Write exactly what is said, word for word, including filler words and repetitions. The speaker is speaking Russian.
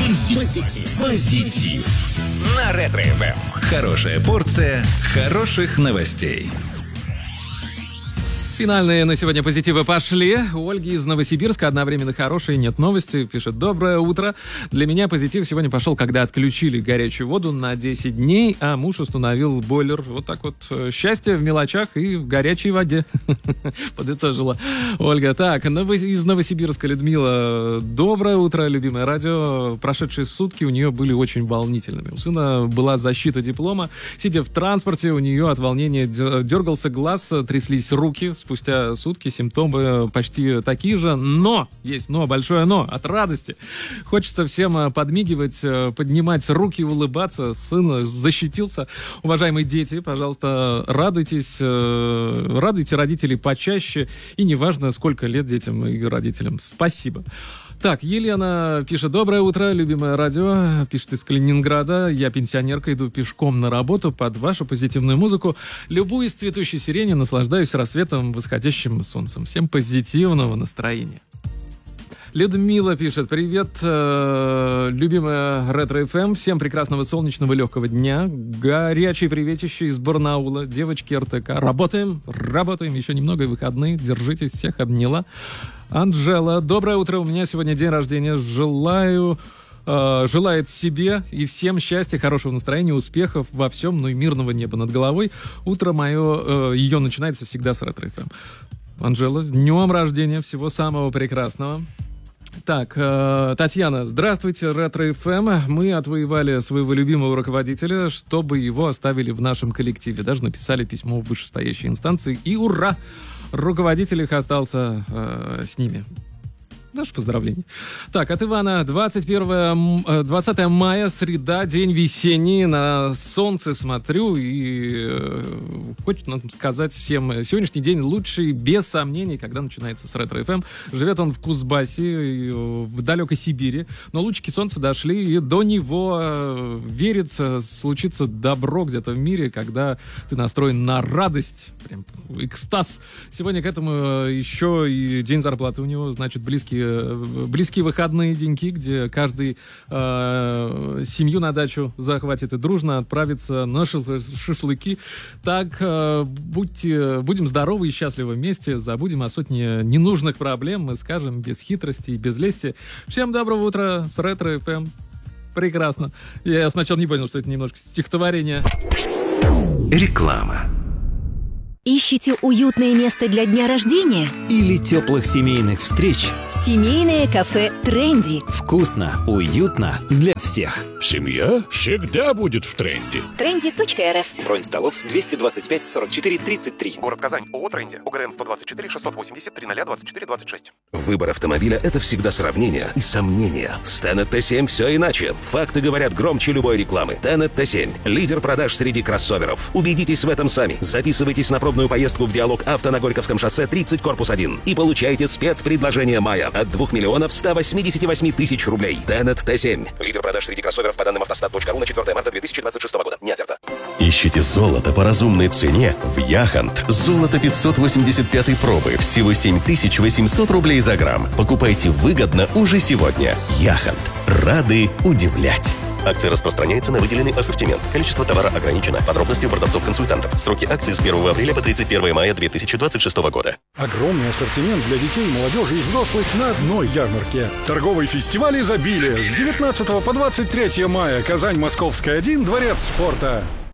Позитив. Позитив. На Ретро-эф эм. Хорошая порция хороших новостей. Финальные на сегодня позитивы пошли. У Ольги из Новосибирска одновременно хорошие, нет новости. Пишет: доброе утро. Для меня позитив сегодня пошел, когда отключили горячую воду на десять дней, а муж установил бойлер. Вот так вот. Счастье в мелочах и в горячей воде. Подытожила Ольга. Так, из Новосибирска Людмила. Доброе утро, любимое радио. Прошедшие сутки у нее были очень волнительными. У сына была защита диплома. Сидя в транспорте, у нее от волнения дергался глаз, тряслись руки. Спустя сутки симптомы почти такие же, но, есть но, большое но, от радости. Хочется всем подмигивать, поднимать руки, улыбаться. Сын защитился. Уважаемые дети, пожалуйста, радуйтесь, радуйте родителей почаще, и неважно, сколько лет детям и родителям. Спасибо. Так, Елена пишет: доброе утро, любимое радио. Пишет из Калининграда. Я пенсионерка, иду пешком на работу под вашу позитивную музыку. Любуюсь цветущей сиренью, наслаждаюсь рассветом, восходящим солнцем. Всем позитивного настроения. Людмила пишет: привет, э, любимая Ретро-эф эм. Всем прекрасного солнечного легкого дня. Горячий приветище из Барнаула. Девочки эр тэ ка. Работаем, работаем. Еще немного и выходные. Держитесь, всех обняла. Анжела. Доброе утро. У меня сегодня день рождения. Желаю... Э, желает себе и всем счастья, хорошего настроения, успехов во всем, ну и мирного неба над головой. Утро мое, э, ее начинается всегда с Ретро-эф эм. Анжела, с днем рождения. Всего самого прекрасного. Так, э, Татьяна, здравствуйте, Ретро-эф эм. Мы отвоевали своего любимого руководителя, чтобы его оставили в нашем коллективе. Даже написали письмо в вышестоящей инстанции. И ура! Руководитель их остался э, с ними. Наше поздравление. Так, от Ивана. двадцать первое, двадцатое мая, среда, день весенний. На солнце смотрю и э, хочет нам сказать всем: сегодняшний день лучший, без сомнений, когда начинается с Ретро-эф эм. Живет он в Кузбассе, в далекой Сибири. Но лучики солнца дошли, и до него э, верится, случится добро где-то в мире, когда ты настроен на радость. Прям экстаз. Сегодня к этому еще и день зарплаты у него, значит, близкие близкие выходные деньки, где каждый э, семью на дачу захватит и дружно отправится на шашлыки. Так, э, будьте, будем здоровы и счастливы вместе, забудем о сотне ненужных проблем, мы скажем без хитрости и без лести. Всем доброго утра с Ретро-эф эм. Прекрасно. Я сначала не понял, что это немножко стихотворение. Реклама. Ищете уютное место для дня рождения? Или теплых семейных встреч? Семейное кафе «Тренди». Вкусно, уютно для всех. Семья всегда будет в тренде. тренди точка эр эф. Бронь столов двести двадцать пять сорок четыре тридцать три. Город Казань. ООО «Тренди». ОГРН сто двадцать четыре шестьсот восемьдесят три ноль двадцать четыре двадцать шесть. Выбор автомобиля — это всегда сравнение и сомнения. С Тенет тэ семь все иначе. Факты говорят громче любой рекламы. Тенет тэ семь — лидер продаж среди кроссоверов. Убедитесь в этом сами. Записывайтесь на пробную поездку в Диалог Авто на Горьковском шоссе тридцать, корпус один. И получайте спецпредложение мая от двух миллионов ста восьмидесяти восьми тысяч рублей. Тенет тэ семь. Лидер продаж среди кроссоверов по данным автостат точка ру на четвёртое марта две тысячи двадцать шестого года. Не оферта. Ищите золото по разумной цене в Яхант. Золото пятьсот восемьдесят пятой пробы. Всего семь тысяч восемьсот рублей за грамм. Покупайте выгодно уже сегодня. Яхант. Рады удивлять. Акция распространяется на выделенный ассортимент. Количество товара ограничено. Подробности у продавцов-консультантов. Сроки акции с первого апреля по тридцать первое мая две тысячи двадцать шестого года. Огромный ассортимент для детей, молодежи и взрослых на одной ярмарке. Торговый фестиваль изобилия с девятнадцатого по двадцать третье мая. Казань, Московская, один, Дворец спорта.